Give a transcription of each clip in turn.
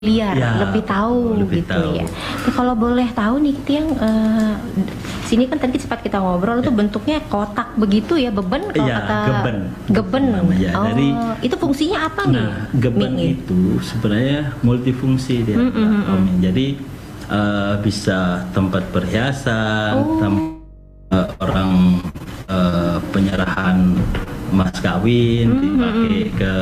familiar, lebih tahu lebih gitu tahu. ya. Nah, kalau boleh tahu nih Tiang, sini kan tadi sempat kita ngobrol itu bentuknya kotak begitu ya, beben kalau kata geben. Namanya. Oh, Dari, itu fungsinya apa nih? Nah, geben itu sebenarnya multifungsi dia. Jadi bisa tempat perhiasan, orang penyerahan mas kawin dipakai ke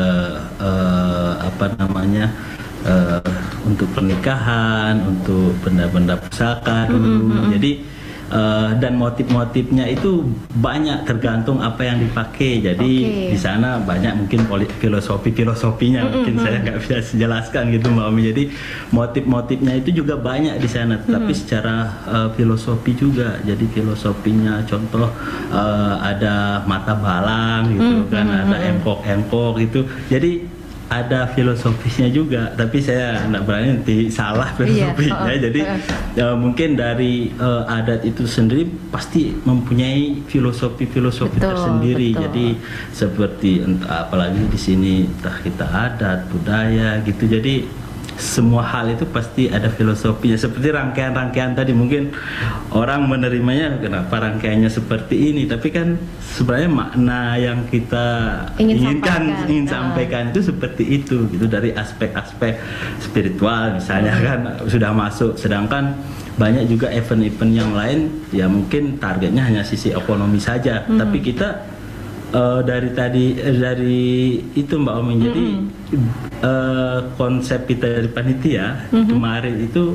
untuk pernikahan, untuk benda-benda pusaka dulu. Jadi dan motif-motifnya itu banyak tergantung apa yang dipakai. Jadi di sana banyak mungkin filosofinya mungkin saya nggak bisa jelaskan gitu Mbak Omi. Jadi motif-motifnya itu juga banyak di sana, tapi secara filosofi juga. Jadi filosofinya contoh ada mata balang gitu kan, ada engkok gitu. Jadi ada filosofisnya juga, tapi saya nggak berani nanti salah filosofinya. Jadi mungkin dari adat itu sendiri pasti mempunyai filosofi tersendiri. Jadi seperti apalagi di sini entah kita adat, budaya gitu. Jadi semua hal itu pasti ada filosofinya. Seperti rangkaian-rangkaian tadi, mungkin orang menerimanya kenapa rangkaiannya seperti ini, tapi kan sebenarnya makna yang kita ingin sampaikan itu seperti itu gitu, dari aspek-aspek spiritual misalnya kan sudah masuk. Sedangkan banyak juga event-event yang lain ya mungkin targetnya hanya sisi ekonomi saja, tapi kita dari itu Mbak Omi. Jadi konsep kita dari panitia kemarin itu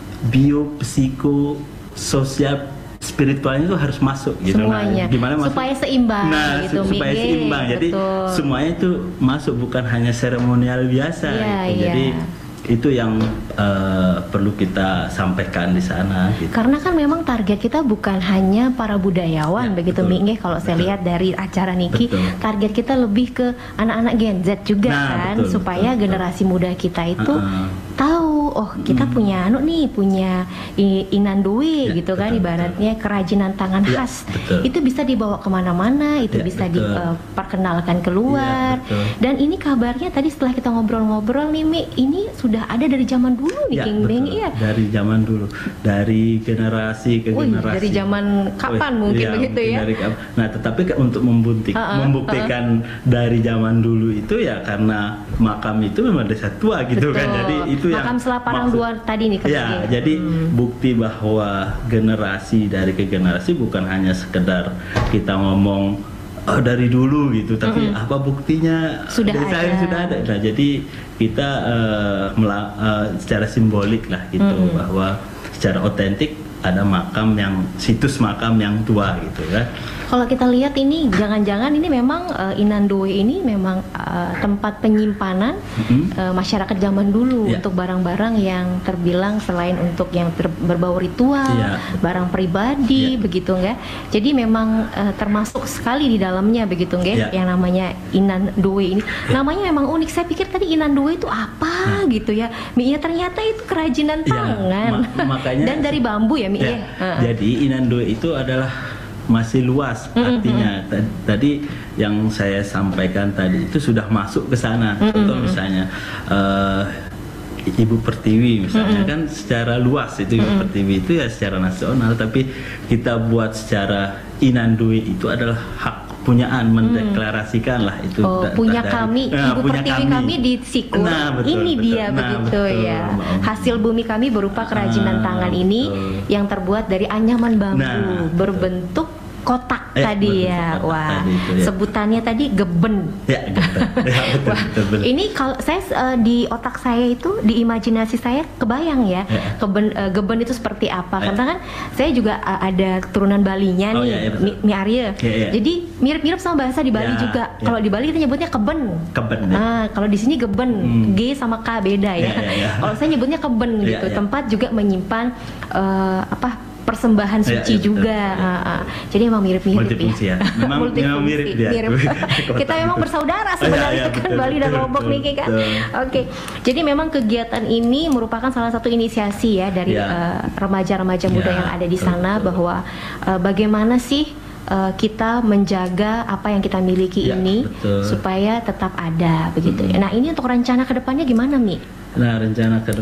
biopsikososial spiritualnya itu harus masuk gitu. Semuanya. Nah, gimana supaya seimbang gitu. Supaya seimbang. Jadi semuanya itu masuk, bukan hanya seremonial biasa gitu. Jadi itu yang perlu kita sampaikan di sana gitu. Karena kan memang target kita bukan hanya para budayawan begitu Mingge. Kalau saya lihat dari acara Niki, target kita lebih ke anak-anak Gen Z juga supaya generasi muda kita itu tahu, oh kita punya punya inandui gitu kan, ibaratnya kerajinan tangan khas. Itu bisa dibawa kemana-mana, itu bisa diperkenalkan keluar. Dan ini kabarnya tadi setelah kita ngobrol-ngobrol nih Mi, ini sudah ada dari zaman dulu nih King Beng. Dari zaman dulu, dari generasi ke generasi. Dari zaman kapan mungkin begitu ya? Nah, tetapi untuk membuktikan dari zaman dulu itu ya karena makam itu memang desa tua gitu kan. Jadi itu makam Selaparang Dua tadi nih jadi bukti bahwa generasi dari ke generasi bukan hanya sekedar kita ngomong dari dulu gitu, tapi apa buktinya sudah ada. Nah, jadi kita secara simbolik lah gitu, bahwa secara otentik ada situs makam yang tua gitu kan. Kalau kita lihat ini, jangan-jangan ini memang Inandoe ini memang tempat penyimpanan masyarakat zaman dulu untuk barang-barang yang terbilang selain untuk yang berbau ritual, barang pribadi begitu nggak? Jadi memang termasuk sekali di dalamnya begitu nggak? Yang namanya Inandoe ini, namanya memang unik. Saya pikir tadi Inandoe itu apa gitu ya? Ya ternyata itu kerajinan tangan dan dari bambu ya Mi ya. Jadi Inandoe itu adalah masih luas artinya. Tadi yang saya sampaikan tadi itu sudah masuk ke sana. Contoh misalnya Ibu Pertiwi misalnya kan secara luas itu Ibu Pertiwi itu ya secara nasional, tapi kita buat secara Inandoe itu adalah hak punyaan, mendeklarasikan lah itu punya kami, Ibu Pertiwi kami di Siku. Ini dia begitu ya. Hasil bumi kami berupa kerajinan tangan ini yang terbuat dari anyaman bambu berbentuk kotak tadi ya. Wah, sebutannya tadi geben. Betul. Ini kalau saya di otak saya itu, di imajinasi saya kebayang ya, geben itu seperti apa. Karena kan saya juga ada keturunan Balinya nih, Mi Arya. Jadi mirip-mirip sama bahasa di Bali juga. Kalau di Bali kita nyebutnya keben. Nah, kalau di sini geben, G sama K beda ya. Kalau saya nyebutnya keben gitu. Tempat juga menyimpan persembahan suci juga. Jadi emang mirip-mirip multifungsi ya. Memang mirip dia. Kita memang bersaudara sebenarnya kan, Bali dan Lombok nih kan. Oke. Jadi memang kegiatan ini merupakan salah satu inisiasi ya dari remaja-remaja muda yang ada di sana, bahwa bagaimana sih kita menjaga apa yang kita miliki ini supaya tetap ada begitu. Nah ini untuk rencana kedepannya gimana Mi? Nah rencana